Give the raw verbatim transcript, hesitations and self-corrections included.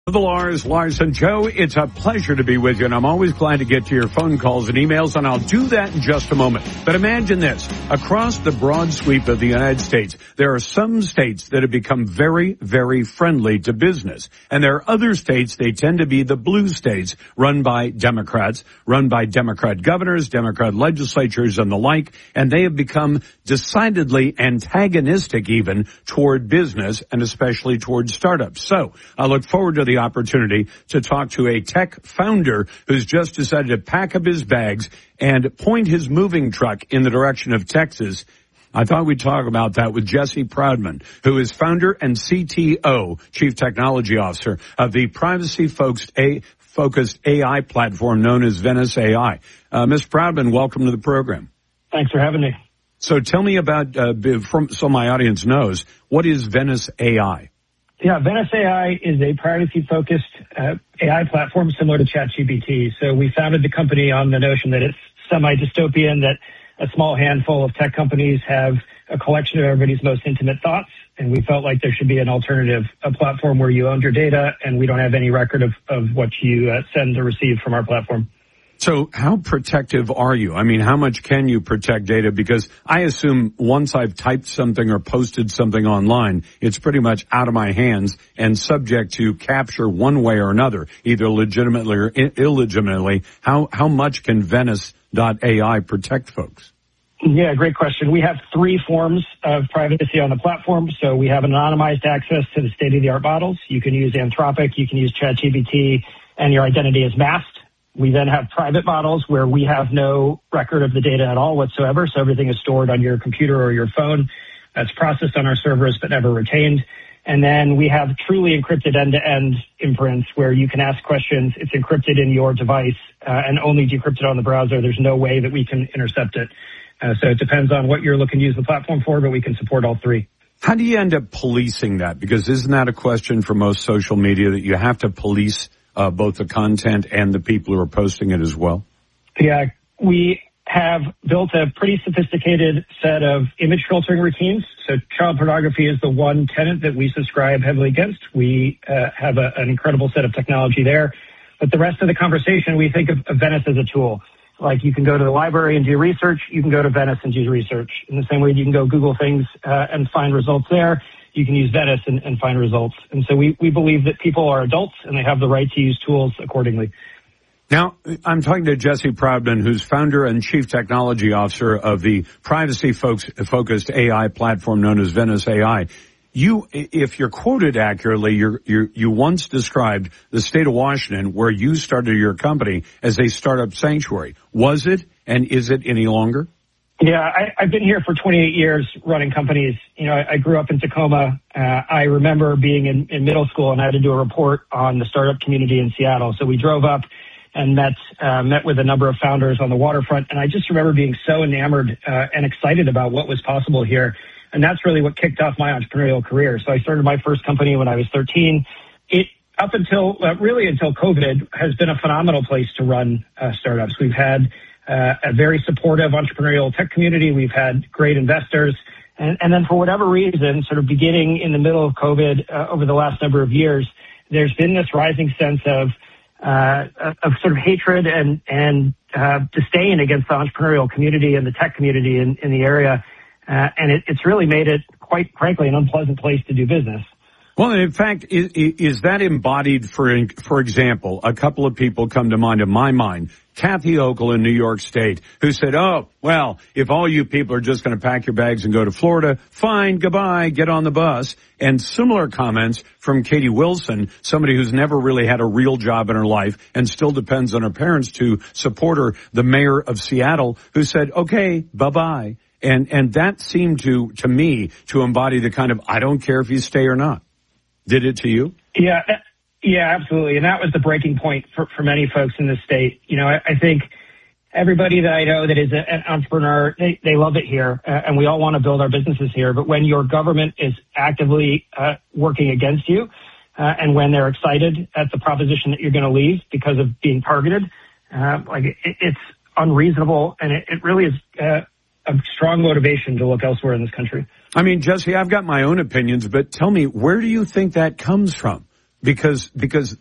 The Lars Larson Show. It's a pleasure to be with you, and I'm always glad to get to your phone calls and emails, and I'll do that in just a moment. But imagine this. Across the broad sweep of the United States, there are some states that have become very, very friendly to business. And there are other states, they tend to be the blue states, run by Democrats, run by Democrat governors, Democrat legislatures, and the like, and they have become decidedly antagonistic even toward business, and especially toward startups. So I look forward to the opportunity to talk to a tech founder who's just decided to pack up his bags and point his moving truck in the direction of Texas. I thought we'd talk about that with Jesse Proudman, who is founder and C T O, Chief Technology Officer of the privacy-focused A, focused A I platform known as Venice A I. Uh, Mister Proudman, welcome to the program. Thanks for having me. So tell me about, uh, from, so my audience knows, what is Venice A I? Yeah, Venice A I is a privacy-focused uh, A I platform similar to ChatGPT. So we founded the company on the notion that it's semi-dystopian, that a small handful of tech companies have a collection of everybody's most intimate thoughts, and we felt like there should be an alternative, a platform where you own your data and we don't have any record of, of what you uh, send or receive from our platform. So how protective are you? I mean, how much can you protect data? Because I assume once I've typed something or posted something online, it's pretty much out of my hands and subject to capture one way or another, either legitimately or illegitimately. How, how much can Venice dot A I protect folks? Yeah, great question. We have three forms of privacy on the platform. So we have anonymized access to the state-of-the-art models. You can use Anthropic, you can use ChatGPT, and your identity is masked. We then have private models where we have no record of the data at all whatsoever. So everything is stored on your computer or your phone. That's processed on our servers but never retained. And then we have truly encrypted end-to-end inference where you can ask questions. It's encrypted in your device uh, and only decrypted on the browser. There's no way that we can intercept it. Uh, so it depends on what you're looking to use the platform for, but we can support all three. How do you end up policing that? Because isn't that a question for most social media that you have to police Uh, both the content and the people who are posting it as well? Yeah, we have built a pretty sophisticated set of image filtering routines. So child pornography is the one tenet that we subscribe heavily against. We uh, have a, an incredible set of technology there. But the rest of the conversation, we think of, of Venice as a tool. Like you can go to the library and do research. You can go to Venice and do research. In the same way you can go Google things uh, and find results there. You can use Venice and, and find results. And so we, we believe that people are adults and they have the right to use tools accordingly. Now, I'm talking to Jesse Proudman, who's founder and chief technology officer of the privacy-focused A I platform known as Venice A I. You, if you're quoted accurately, you're, you're, you once described the state of Washington, where you started your company, as a startup sanctuary. Was it, and is it any longer? Yeah, I, I've been here for twenty-eight years running companies. You know, I, I grew up in Tacoma. Uh, I remember being in, in middle school and I had to do a report on the startup community in Seattle. So we drove up and met, uh, met with a number of founders on the waterfront. And I just remember being so enamored, uh, and excited about what was possible here. And that's really what kicked off my entrepreneurial career. So I started my first company when I was thirteen. It, up until, uh, really until COVID, has been a phenomenal place to run, uh, startups. We've had Uh, a very supportive entrepreneurial tech community. We've had great investors. And, and then for whatever reason, sort of beginning in the middle of COVID uh, over the last number of years, there's been this rising sense of, uh, of sort of hatred and, and uh, disdain against the entrepreneurial community and the tech community in, in the area. Uh, and it, it's really made it, quite frankly, an unpleasant place to do business. Well, in fact, is, is that embodied, for for example, a couple of people come to mind in my mind, Kathy Hochul in New York State, who said, oh, well, if all you people are just going to pack your bags and go to Florida, fine, goodbye, get on the bus. And similar comments from Katie Wilson, somebody who's never really had a real job in her life and still depends on her parents to support her, the mayor of Seattle, who said, okay, bye-bye. And and that seemed to, to me, to embody the kind of, I don't care if you stay or not. Did it to you? Yeah, yeah, absolutely. And that was the breaking point for, for many folks in the state. You know, I, I think everybody that I know that is a, an entrepreneur, they, they love it here, uh, and we all want to build our businesses here. But when your government is actively uh, working against you, uh, and when they're excited at the proposition that you're going to leave because of being targeted, uh, like it, it's unreasonable, and it, it really is uh, a strong motivation to look elsewhere in this country. I mean, Jesse, I've got my own opinions, but tell me, where do you think that comes from? because because